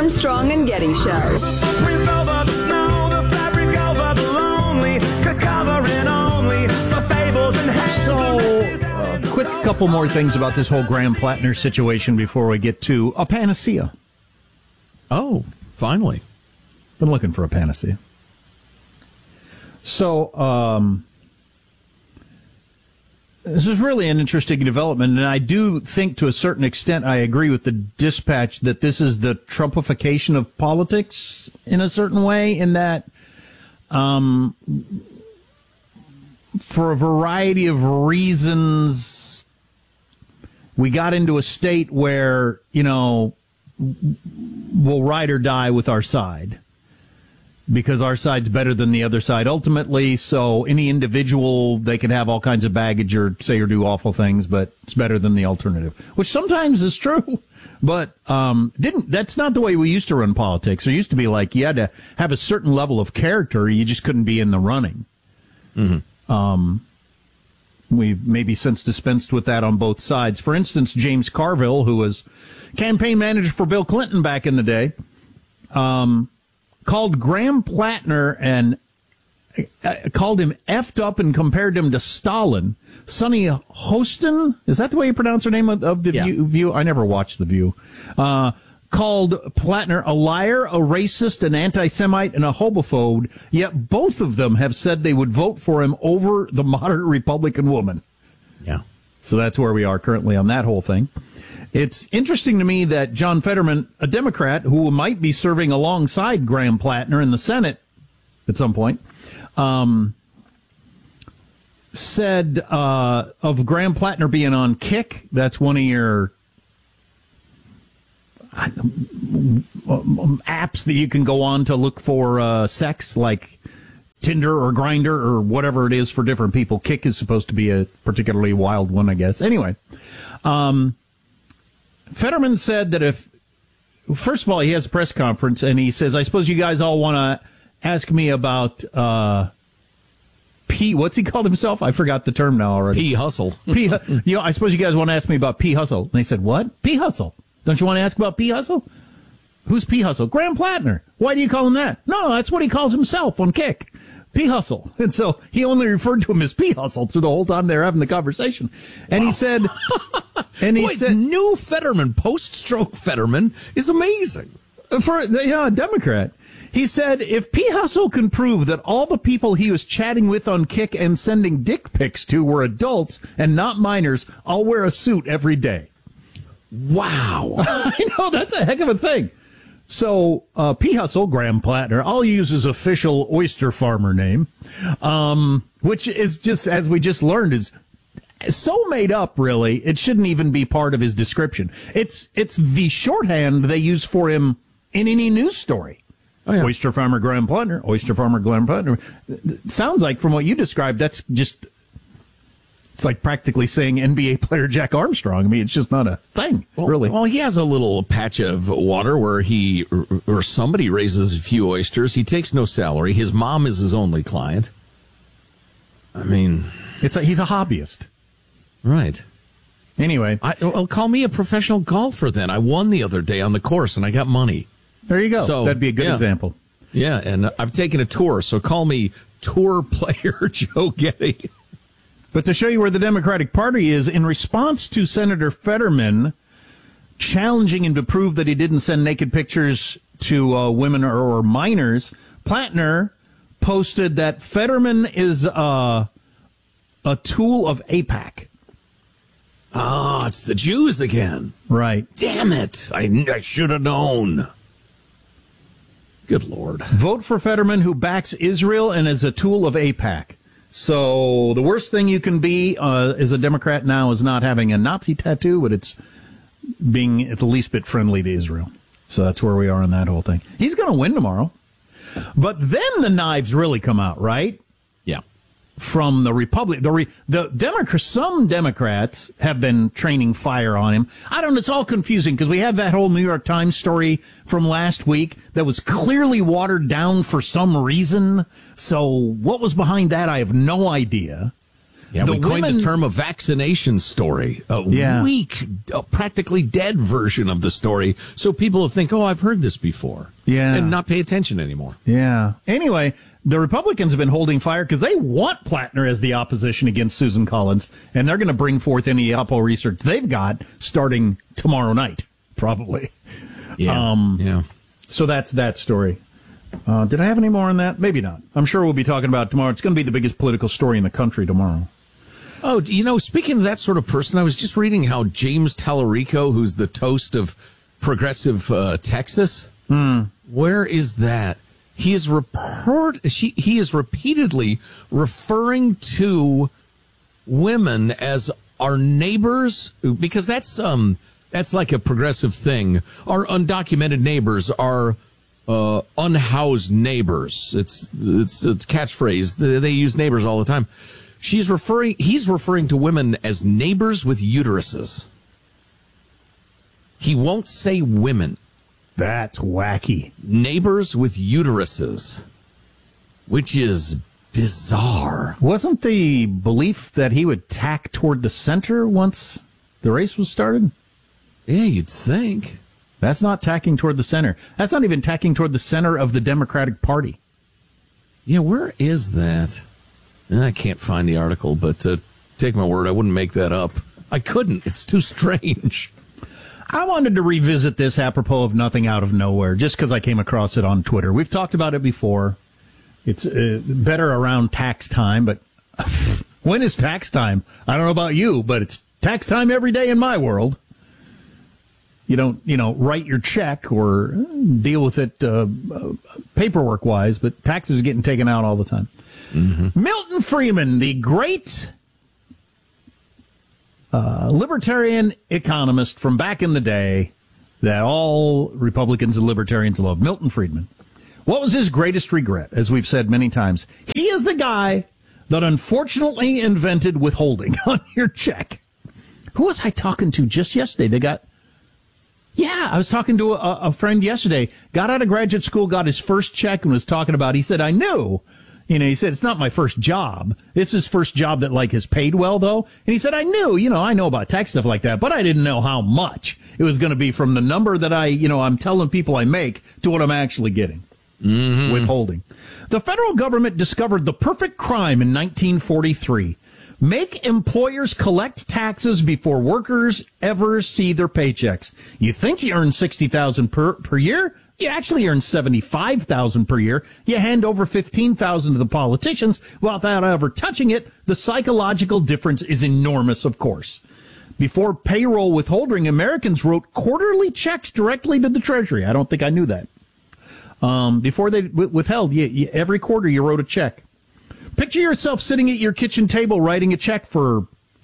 Armstrong and Getty Show. With over the snow, the fabric over the lonely, covering only the fables and So, quick couple more things about this whole Graham Plattner situation before we get to a panacea. Oh, finally. Been looking for a panacea. So, this is really an interesting development, and I do think to a certain extent I agree with the Dispatch that this is the Trumpification of politics in a certain way, in that for a variety of reasons we got into a state where, we'll ride or die with our side, because our side's better than the other side ultimately. So any individual, they can have all kinds of baggage or say or do awful things, but it's better than the alternative, which sometimes is true. But that's not the way we used to run politics. There used to be like you had to have a certain level of character, or you just couldn't be in the running. Mm-hmm. We've maybe since dispensed with that on both sides. For instance, James Carville, who was campaign manager for Bill Clinton back in the day, called Graham Plattner and called him effed up and compared him to Stalin. Sonny Hostin, is that the way you pronounce her name of the View? I never watched The View. Called Plattner a liar, a racist, an anti-Semite, and a homophobe, yet both of them have said they would vote for him over the moderate Republican woman. Yeah. So that's where we are currently on that whole thing. It's interesting to me that John Fetterman, a Democrat who might be serving alongside Graham Plattner in the Senate at some point, said of Graham Plattner being on Kick, that's one of your apps that you can go on to look for sex, like Tinder or Grindr or whatever it is for different people. Kick is supposed to be a particularly wild one, I guess. Anyway, Fetterman said that first of all, he has a press conference and he says, I suppose you guys all want to ask me about what's he called himself? I forgot the term now already. P. Hustle. I suppose you guys want to ask me about P. Hustle. And they said, what? P. Hustle. Don't you want to ask about P. Hustle? Who's P. Hustle? Graham Plattner. Why do you call him that? No, that's what he calls himself on Kick. P. Hustle. And so he only referred to him as P. Hustle through the whole time they were having the conversation. And he said, new Fetterman, post-stroke Fetterman is amazing. For a Democrat. He said, if P. Hustle can prove that all the people he was chatting with on Kick and sending dick pics to were adults and not minors, I'll wear a suit every day. Wow. I know, that's a heck of a thing. So, P. Hustle, Graham Plattner, I'll use his official oyster farmer name, which is just, as we just learned, is so made up, really, it shouldn't even be part of his description. It's the shorthand they use for him in any news story. Oh, yeah. Oyster farmer Graham Plattner, oyster farmer Graham Plattner. It sounds like, from what you described, that's just... It's like practically saying NBA player Jack Armstrong. I mean, it's just not a thing, really. Well, he has a little patch of water where somebody raises a few oysters. He takes no salary. His mom is his only client. I mean... he's a hobbyist. Right. Anyway. Call me a professional golfer then. I won the other day on the course and I got money. There you go. So, that'd be a good example. Yeah, and I've taken a tour, so call me tour player Joe Getty. But to show you where the Democratic Party is, in response to Senator Fetterman challenging him to prove that he didn't send naked pictures to women or minors, Plattner posted that Fetterman is a tool of AIPAC. Ah, it's the Jews again. Right. Damn it. I should have known. Good Lord. Vote for Fetterman, who backs Israel and is a tool of AIPAC. So the worst thing you can be as a Democrat now is not having a Nazi tattoo, but it's being at the least bit friendly to Israel. So that's where we are on that whole thing. He's going to win tomorrow. But then the knives really come out, right? Yeah. From the Republic, some Democrats have been training fire on him. I don't know, it's all confusing because we have that whole New York Times story from last week that was clearly watered down for some reason. So what was behind that, I have no idea. Yeah, we coined the term a vaccination story, a weak, practically dead version of the story. So people will think, oh, I've heard this before. Yeah. And not pay attention anymore. Yeah. Anyway, the Republicans have been holding fire because they want Plattner as the opposition against Susan Collins. And they're going to bring forth any Oppo research they've got starting tomorrow night, probably. Yeah. So that's that story. Did I have any more on that? Maybe not. I'm sure we'll be talking about it tomorrow. It's going to be the biggest political story in the country tomorrow. Oh, speaking of that sort of person, I was just reading how James Tallarico, who's the toast of progressive Texas, where is that? He is repeatedly referring to women as our neighbors, because that's like a progressive thing. Our undocumented neighbors are unhoused neighbors. It's a catchphrase. They use neighbors all the time. He's referring to women as neighbors with uteruses. He won't say women. That's wacky. Neighbors with uteruses, which is bizarre. Wasn't the belief that he would tack toward the center once the race was started? Yeah, you'd think. That's not tacking toward the center. That's not even tacking toward the center of the Democratic Party. Yeah, where is that? I can't find the article, but take my word, I wouldn't make that up. I couldn't. It's too strange. I wanted to revisit this apropos of nothing out of nowhere, just because I came across it on Twitter. We've talked about it before. It's better around tax time, but when is tax time? I don't know about you, but it's tax time every day in my world. You don't, write your check or deal with it paperwork-wise, but taxes are getting taken out all the time. Mm-hmm. Milton Friedman, the great libertarian economist from back in the day that all Republicans and libertarians love, Milton Friedman. What was his greatest regret? As we've said many times, he is the guy that unfortunately invented withholding on your check. Who was I talking to just yesterday? I was talking to a friend yesterday, got out of graduate school, got his first check and was talking about, he said, I knew. He said, it's not my first job. It's his first job that, has paid well, though. And he said, I knew, I know about tax stuff like that, but I didn't know how much it was going to be from the number that I'm telling people I make to what I'm actually getting. Mm-hmm. Withholding. The federal government discovered the perfect crime in 1943. Make employers collect taxes before workers ever see their paychecks. You think you earn $60,000 per year? You actually earn $75,000 per year. You hand over $15,000 to the politicians without ever touching it. The psychological difference is enormous, of course. Before payroll withholding, Americans wrote quarterly checks directly to the Treasury. I don't think I knew that. Before they withheld, every quarter you wrote a check. Picture yourself sitting at your kitchen table writing a check for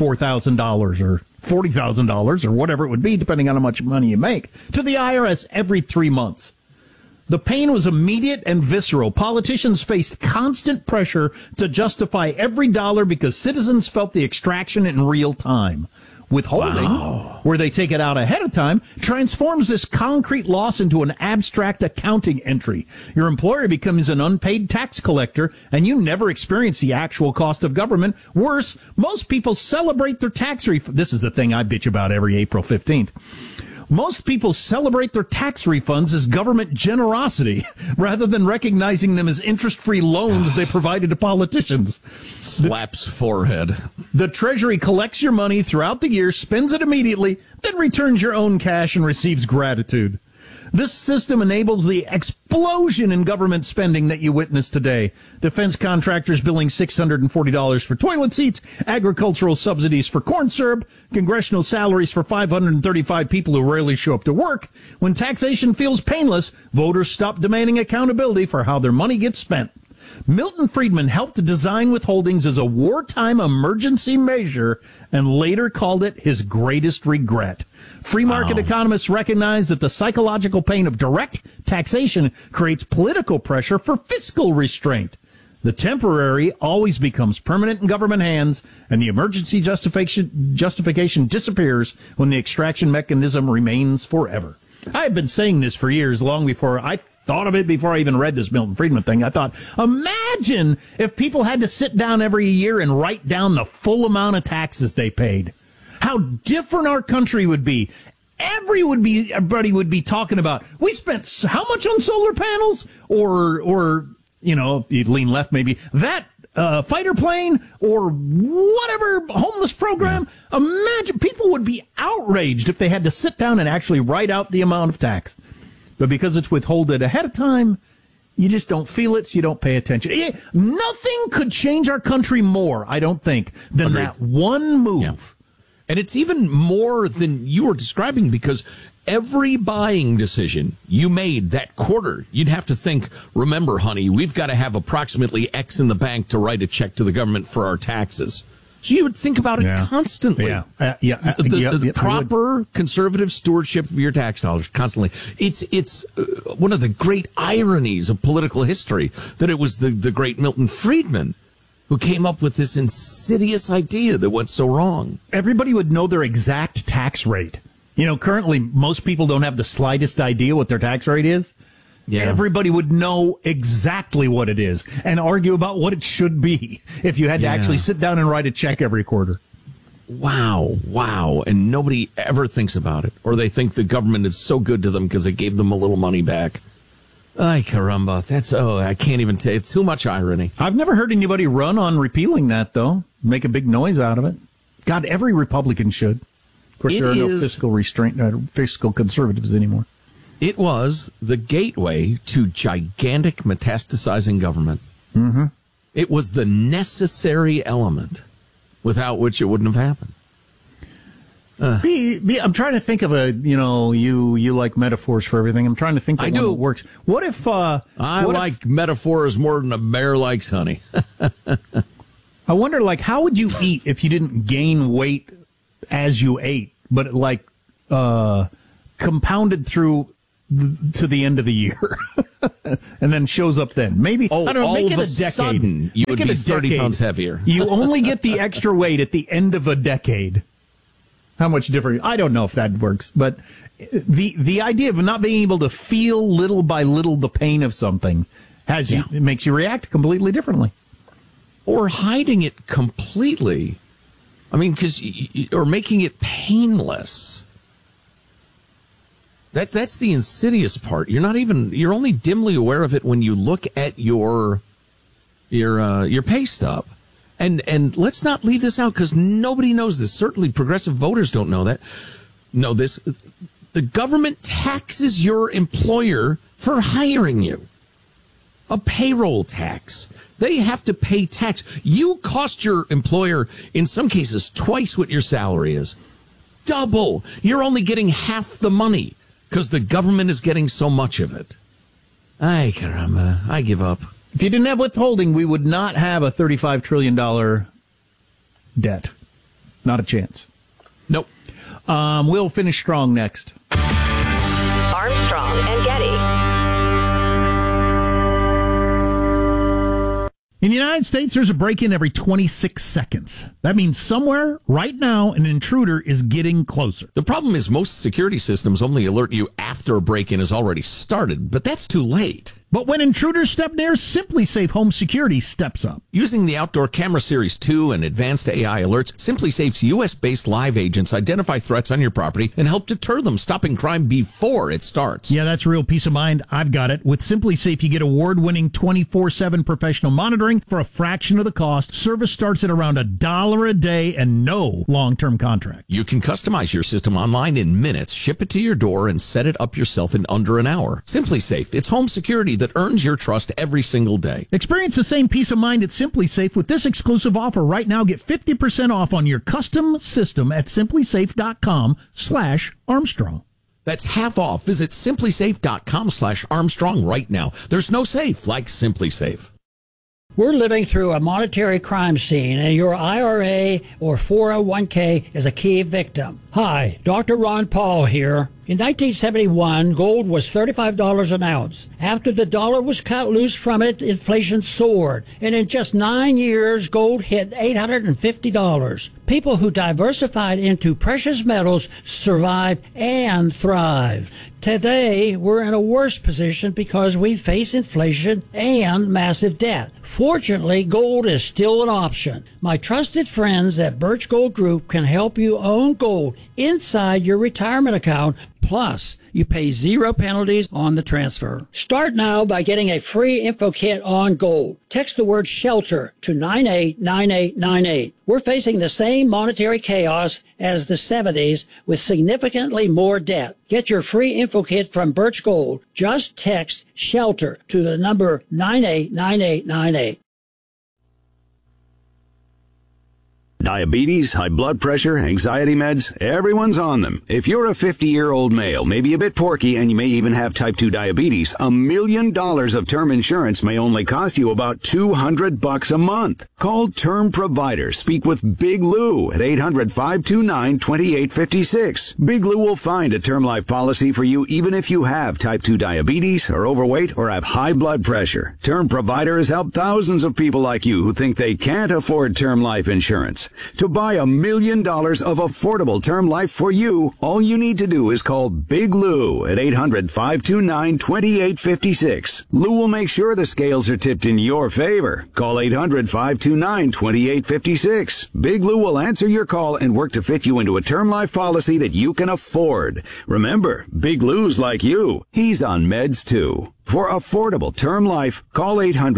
$4,000 or $40,000 or whatever it would be, depending on how much money you make, to the IRS every 3 months. The pain was immediate and visceral. Politicians faced constant pressure to justify every dollar because citizens felt the extraction in real time. Withholding, where they take it out ahead of time, transforms this concrete loss into an abstract accounting entry. Your employer becomes an unpaid tax collector, and you never experience the actual cost of government. Worse, most people celebrate their tax refund. This is the thing I bitch about every April 15th. Most people celebrate their tax refunds as government generosity rather than recognizing them as interest-free loans they provided to politicians. Slaps forehead. The Treasury collects your money throughout the year, spends it immediately, then returns your own cash and receives gratitude. This system enables the explosion in government spending that you witness today. Defense contractors billing $640 for toilet seats, agricultural subsidies for corn syrup, congressional salaries for 535 people who rarely show up to work. When taxation feels painless, voters stop demanding accountability for how their money gets spent. Milton Friedman helped to design withholdings as a wartime emergency measure and later called it his greatest regret. Free market economists recognize that the psychological pain of direct taxation creates political pressure for fiscal restraint. The temporary always becomes permanent in government hands, and the emergency justification disappears when the extraction mechanism remains forever. I've been saying this for years, long before I thought of it, before I even read this Milton Friedman thing. I thought, imagine if people had to sit down every year and write down the full amount of taxes they paid. How different our country would be. Everybody would be talking about, we spent how much on solar panels? Or you'd lean left maybe, that fighter plane or whatever homeless program. Yeah. Imagine, people would be outraged if they had to sit down and actually write out the amount of tax. But because it's withholded ahead of time, you just don't feel it, so you don't pay attention. Nothing could change our country more, I don't think, than Agreed. That one move. Yeah. And it's even more than you were describing, because every buying decision you made that quarter, you'd have to think, remember, honey, we've got to have approximately X in the bank to write a check to the government for our taxes. So you would think about it constantly. The proper conservative stewardship of your tax dollars constantly. It's one of the great ironies of political history that it was the great Milton Friedman who came up with this insidious idea that went so wrong. Everybody would know their exact tax rate. Currently, most people don't have the slightest idea what their tax rate is. Yeah. Everybody would know exactly what it is and argue about what it should be if you had to actually sit down and write a check every quarter. Wow. And nobody ever thinks about it. Or they think the government is so good to them because they gave them a little money back. Ay, caramba. I can't even tell. It's too much irony. I've never heard anybody run on repealing that, though. Make a big noise out of it. God, every Republican should. Of course, there are no fiscal conservatives anymore. It was the gateway to gigantic metastasizing government. Mm-hmm. It was the necessary element without which it wouldn't have happened. I'm trying to think of you like metaphors for everything. I'm trying to think of one that works. What if I like metaphors more than a bear likes honey? I wonder, how would you eat if you didn't gain weight as you ate, but compounded through to the end of the year, and then shows up then? Maybe I don't know. Make it a decade. Sudden, you would be 30 pounds heavier. You only get the extra weight at the end of a decade. How much different? I don't know if that works, but the idea of not being able to feel little by little the pain of something it makes you react completely differently. Or hiding it completely. I mean, or making it painless. That's the insidious part. You're only dimly aware of it when you look at your pay stub. And let's not leave this out, because nobody knows this. Certainly progressive voters don't know that. Know this. The government taxes your employer for hiring you. A payroll tax. They have to pay tax. You cost your employer, in some cases, twice what your salary is. Double. You're only getting half the money because the government is getting so much of it. Ay, caramba. I give up. If you didn't have withholding, we would not have a $35 trillion debt. Not a chance. Nope. We'll finish strong next. Armstrong and Getty. In the United States, there's a break-in every 26 seconds. That means somewhere, right now, an intruder is getting closer. The problem is most security systems only alert you after a break-in has already started, but that's too late. But when intruders step near, SimpliSafe Home Security steps up. Using the Outdoor Camera Series 2 and advanced AI alerts, SimpliSafe's U.S.-based live agents identify threats on your property and help deter them, stopping crime before it starts. Yeah, that's real peace of mind. I've got it. With SimpliSafe, you get award-winning 24/7 professional monitoring for a fraction of the cost. Service starts at around $1 a day and no long-term contract. You can customize your system online in minutes, ship it to your door, and set it up yourself in under an hour. SimpliSafe, it's home security that earns your trust every single day. Experience the same peace of mind at SimpliSafe with this exclusive offer right now. Get 50% off on your custom system at simplisafe.com/Armstrong. That's half off. Visit simplisafe.com/Armstrong right now. There's no safe like SimpliSafe. We're living through a monetary crime scene, and your IRA or 401k is a key victim. Hi, Dr. Ron Paul here. In 1971, gold was $35 an ounce. After the dollar was cut loose from it, inflation soared. And in just 9 years, gold hit $850. People who diversified into precious metals survived and thrived. Today, we're in a worse position because we face inflation and massive debt. Fortunately, gold is still an option. My trusted friends at Birch Gold Group can help you own gold inside your retirement account. Plus, you pay 0 penalties on the transfer. Start now by getting a free info kit on gold. Text the word SHELTER to 989898. We're facing the same monetary chaos as the 70s with significantly more debt. Get your free info kit from Birch Gold. Just text SHELTER to the number 989898. Diabetes, high blood pressure, anxiety meds, everyone's on them. If you're a 50-year-old male, maybe a bit porky, and you may even have type 2 diabetes, $1 million of term insurance may only cost you about $200 a month. Call Term Provider. Speak with Big Lou at 800-529-2856. Big Lou will find a term life policy for you even if you have type 2 diabetes, are overweight, or have high blood pressure. Term Provider has helped thousands of people like you who think they can't afford term life insurance. To buy $1 million of affordable term life for you, all you need to do is call Big Lou at 800-529-2856. Lou will make sure the scales are tipped in your favor. Call 800-529-2856. Big Lou will answer your call and work to fit you into a term life policy that you can afford. Remember, Big Lou's like you. He's on meds too. For affordable term life, call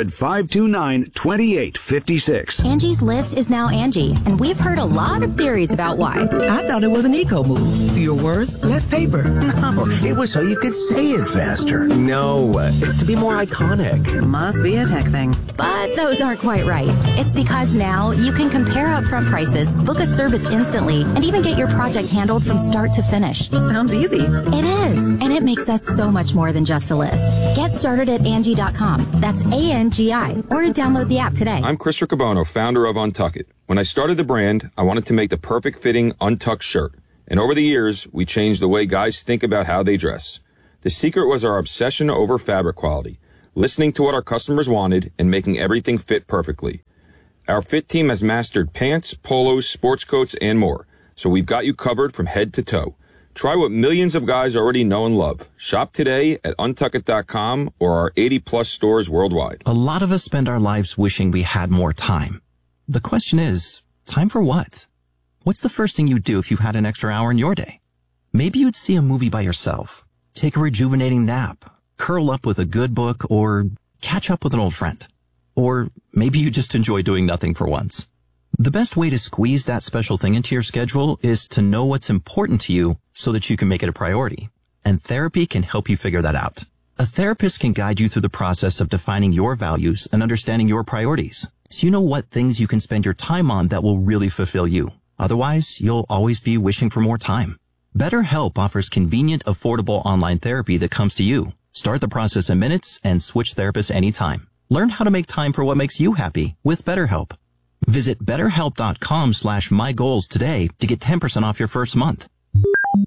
800-529-2856. Angie's List is now Angie, and we've heard a lot of theories about why. I thought it was an eco move. Fewer words, less paper. No, it was so you could say it faster. No, it's to be more iconic. Must be a tech thing. But those aren't quite right. It's because now you can compare upfront prices, book a service instantly, and even get your project handled from start to finish. Sounds easy. It is, and it makes us so much more than just a list. Get started at Angie.com. That's ANGI. Or download the app today. I'm Chris Riccobono, founder of Untuck It. When I started the brand, I wanted to make the perfect fitting untucked shirt. And over the years, we changed the way guys think about how they dress. The secret was our obsession over fabric quality, listening to what our customers wanted and making everything fit perfectly. Our fit team has mastered pants, polos, sports coats, and more. So we've got you covered from head to toe. Try what millions of guys already know and love. Shop today at untuckit.com or our 80-plus stores worldwide. A lot of us spend our lives wishing we had more time. The question is, time for what? What's the first thing you'd do if you had an extra hour in your day? Maybe you'd see a movie by yourself, take a rejuvenating nap, curl up with a good book, or catch up with an old friend. Or maybe you just enjoy doing nothing for once. The best way to squeeze that special thing into your schedule is to know what's important to you so that you can make it a priority. And therapy can help you figure that out. A therapist can guide you through the process of defining your values and understanding your priorities, so you know what things you can spend your time on that will really fulfill you. Otherwise, you'll always be wishing for more time. BetterHelp offers convenient, affordable online therapy that comes to you. Start the process in minutes and switch therapists anytime. Learn how to make time for what makes you happy with BetterHelp. Visit BetterHelp.com/mygoals today to get 10% off your first month.